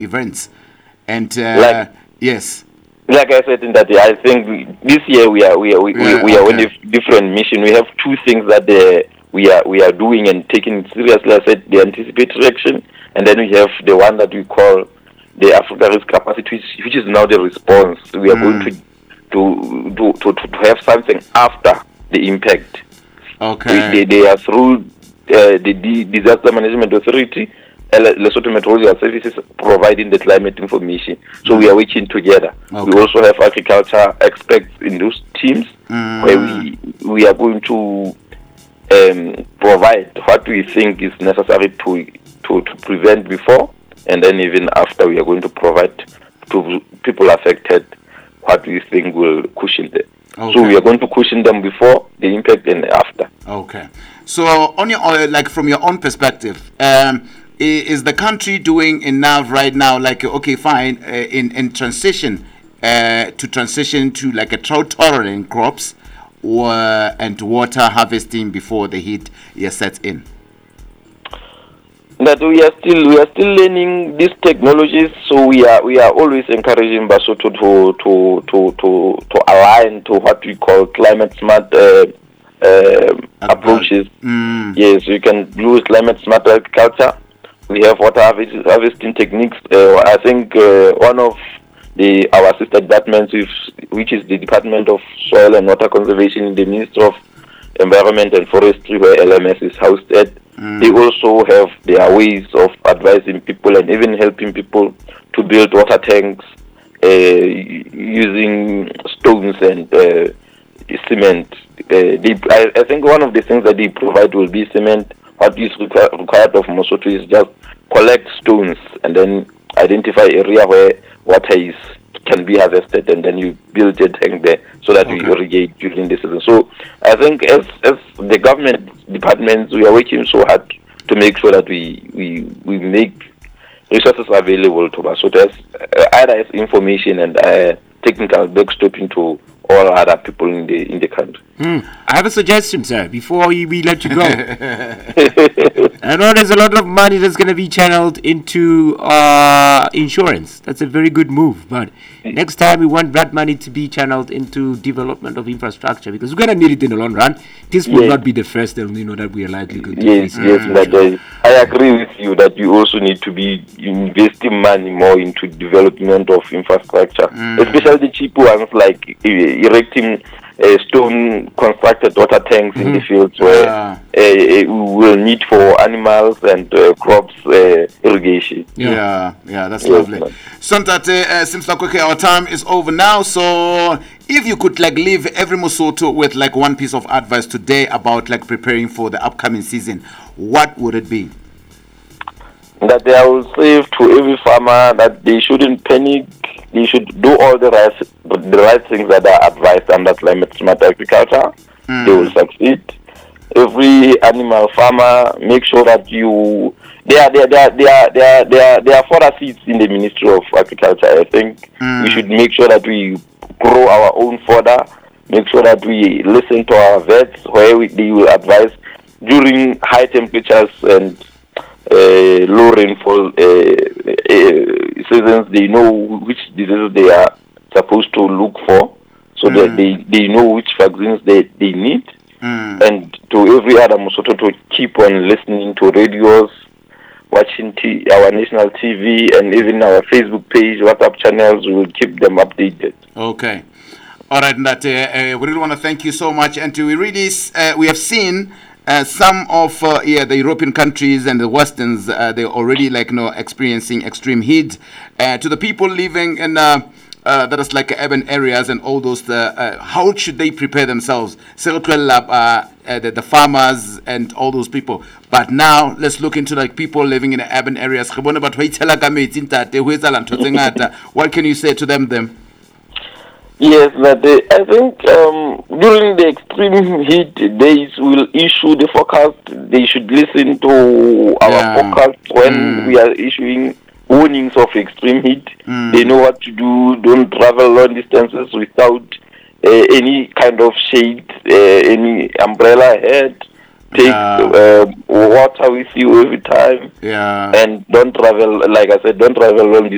events. And yes. Like I said in that, I think this year we are on a different mission. We have two things that we are doing and taking seriously. I said the anticipatory action, and then we have the one that we call the Africa Risk Capacity, which is now the response. We are going to have something after the impact. Okay. They are through the Disaster Management Authority, Lesotho Meteorological Services providing the climate information. So we are working together. Okay. We also have agriculture experts in those teams where we are going to provide what we think is necessary to prevent before, and then even after we are going to provide to people affected what we think will cushion them. Okay. So we are going to cushion them before the impact and after. Okay. So on your from your own perspective, is the country doing enough right now? Like, okay, fine, in transition to like a drought-tolerant crops and water harvesting before the heat sets in. That we are still learning these technologies, so we are always encouraging Basotho to align to what we call climate smart approaches. Yes, we can use climate smart agriculture. We have water harvesting techniques. I think one of our sister departments, which is the Department of Soil and Water Conservation in the Ministry of Environment and Forestry, where LMS is housed at, they also have their ways of advising people and even helping people to build water tanks using stones and cement. I think one of the things that they provide will be cement. What is required of Mosotho is just collect stones and then identify area where water can be harvested, and then you build a tank there so that we irrigate during the season. So I think as the government departments, we are working so hard to make sure that we make resources available to us. So there's either as information and technical backstopping to all other people in the country. I have a suggestion, sir, before we let you go. I know there's a lot of money that's going to be channeled into insurance. That's a very good move. But next time we want that money to be channeled into development of infrastructure, because we're going to need it in the long run. This will not be the first that we are likely going to face. Yes, I agree with you that you also need to be investing money more into development of infrastructure, especially the cheap ones like erecting stone constructed water tanks in the fields where we will need for animals and crops irrigation. Yeah, that's lovely. Sontate, seems like our time is over now. So if you could leave every Mosotho with one piece of advice today about preparing for the upcoming season, what would it be? That I will say to every farmer that they shouldn't panic. They should do all the right things that are advised under climate smart agriculture. They will succeed. Every animal farmer, make sure that there are fodder seeds in the Ministry of Agriculture. I think we should make sure that we grow our own fodder. Make sure that we listen to our vets where they will advise during high temperatures and low rainfall seasons. They know which diseases they are supposed to look for, so that they know which vaccines they need. And to every other Mosotho to keep on listening to radios, watching our national TV, and even our Facebook page, WhatsApp channels. We will keep them updated. Okay. All right, Ndate, we really want to thank you so much. And we have seen some of the European countries and the Westerns, they're already experiencing extreme heat. To the people living in that is urban areas and all those, how should they prepare themselves? The farmers and all those people. But now let's look into people living in the urban areas. What can you say to them? Yes, I think during the extreme heat days, we'll issue the forecast. They should listen to our forecast when we are issuing warnings of extreme heat. They know what to do. Don't travel long distances without any kind of shade, any umbrella ahead. Take water with you every time. Yeah. And don't travel, like I said, don't travel long distances.